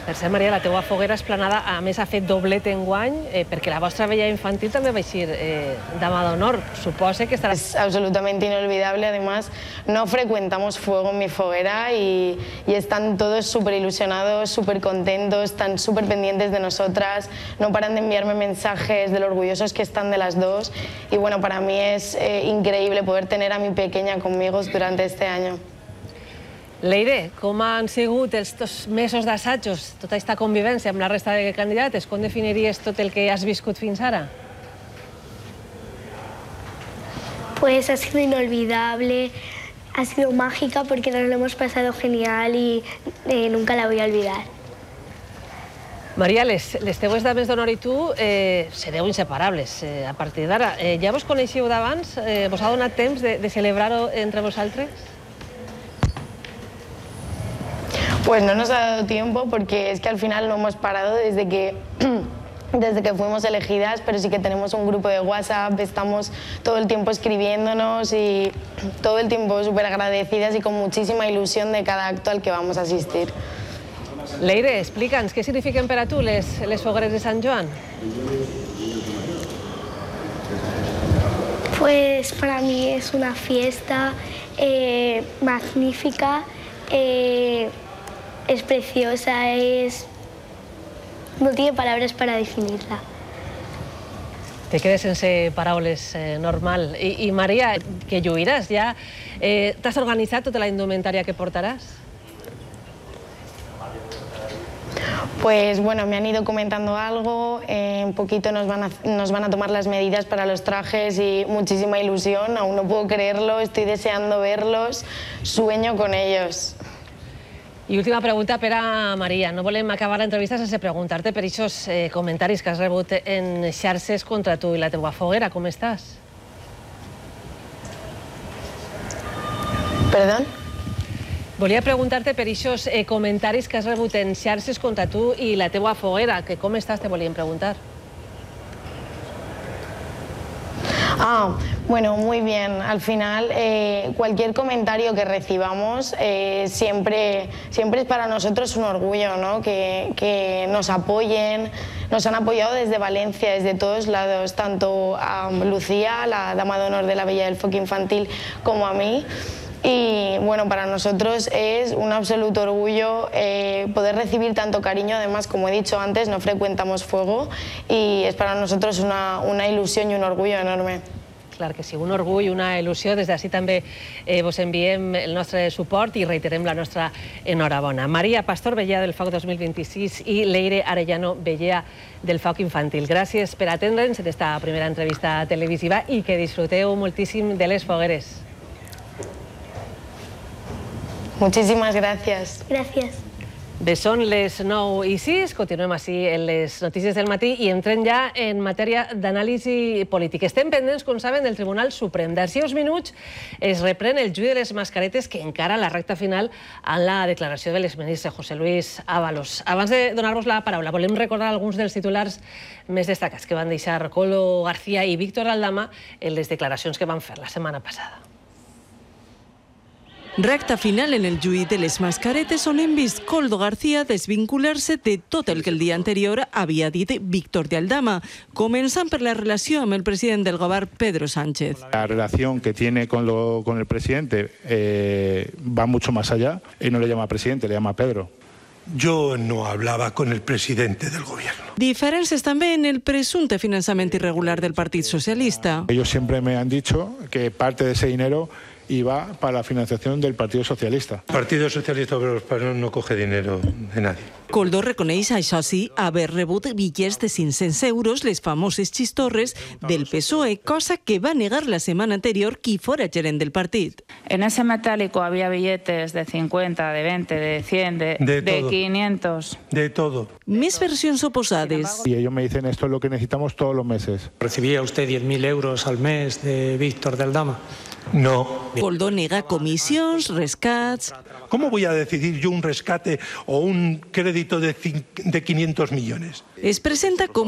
Per cert, Maria, la teua foguera esplanada, a més, ha fet doblet enguany, perquè la vostra vella infantil també va eixir dama d'honor. Supose que estarà... Es absolutamente inolvidable, además, no frecuentamos fuego en mi foguera y están todos súper ilusionados, súper contentos, están súper pendientes de nosotras, no paran de enviarme mensajes de lo orgullosos que están de las dos y bueno, para mí es increíble poder tener a mi pequeña conmigo durante este año. Leire, com han sigut estos mesos d'assajos, tota aquesta convivència amb la resta de candidates? Com definiries tot el que has viscut fins ara? Pues ha sido inolvidable, ha sido mágica porque nos lo hemos pasado genial y nunca la voy a olvidar. Maria, les teues dames d'honor i tu sereu inseparables a partir d'ara. Ja vos coneixeu d'abans? Vos ha donat temps de celebrar-ho entre vosaltres? Pues no nos ha dado tiempo porque es que al final no hemos parado desde que fuimos elegidas, pero sí que tenemos un grupo de WhatsApp, estamos todo el tiempo escribiéndonos y todo el tiempo súper agradecidas y con muchísima ilusión de cada acto al que vamos a asistir. Leire, explica'ns, què signifiquen per a tu les fogueres de Sant Joan? Pues para mí es una fiesta magnífica, es preciosa, no tiene palabras para definirla. Te quedes sense paraules, normal. I Maria, que lluiràs ja, t'has organitzat tota la indumentària que portaràs? Pues bueno, me han ido comentando algo, en poquito nos van a tomar las medidas para los trajes y muchísima ilusión, aún no puedo creerlo, estoy deseando verlos, sueño con ellos. I última pregunta per a Maria. No volem acabar l'entrevista sense preguntar-te per aquests comentaris que has rebut en xarxes contra tu i la teua foguera. Com estàs? ¿Perdón? Volia preguntar-te per aquests comentaris que has rebut en xarxes contra tu i la teua foguera. Que com estàs, te volíem preguntar. Bueno, muy bien. Al final, cualquier comentario que recibamos siempre es para nosotros un orgullo, ¿no? Que nos apoyen. Nos han apoyado desde Valencia, desde todos lados, tanto a Lucía, la dama de honor de la Vella del Foc Infantil, como a mí. Y bueno, para nosotros es un absoluto orgullo poder recibir tanto cariño. Además, como he dicho antes, no frecuentamos fuego y es para nosotros una ilusión y un orgullo enorme. Clar que sí, un orgull, una il·lusió. Des d'ací també vos enviem el nostre suport i reiterem la nostra enhorabona. Maria Pastor, Vella del Foc 2026 i Leire Arellano, Vella del Foc Infantil. Gràcies per atendre'ns en aquesta primera entrevista televisiva i que disfruteu moltíssim de les fogueres. Muchísimas gracias. Gracias. Bé, són les 9:06, continuem així en les notícies del matí i entrem ja en matèria d'anàlisi polític. Estem pendents, com saben, del Tribunal Suprem. D'ací uns minuts es reprèn el juí de les mascaretes que encara la recta final en la declaració de l'exministre José Luis Ábalos. Abans de donar-vos la paraula, volem recordar alguns dels titulars més destacats que van deixar Koldo García i Víctor Aldama en les declaracions que van fer la setmana passada. Recta final en el juí de les mascaretes on hem vist Koldo García desvincular-se de tot el que el dia anterior havia dit Víctor de Aldama, començant per la relació amb el president del govern, Pedro Sánchez. La relación que tiene con el presidente va mucho más allá. Él no le llama presidente, le llama Pedro. Yo no hablaba con el presidente del gobierno. Diferències també en el presumpte finançament irregular del Partit Socialista. Ellos siempre me han dicho que parte de ese dinero iba para la financiación del Partido Socialista. El Partido Socialista Obrero Español no coge dinero de nadie. Koldo reconeix, això sí, haver rebut bitllets de 500 euros, les famoses xistorres del PSOE, cosa que va negar la setmana anterior qui fora gerent del partit. En ese metálico había billetes de 50, de 20, de 100, de 500. De todo. Més versions oposades. Y ellos me dicen, esto es lo que necesitamos todos los meses. ¿Recibía usted 10.000 euros al mes de Víctor de Aldama? No. Koldo nega comissions, rescats. ¿Cómo voy a decidir yo un rescate o un crédito de 500 millones? Es presenta com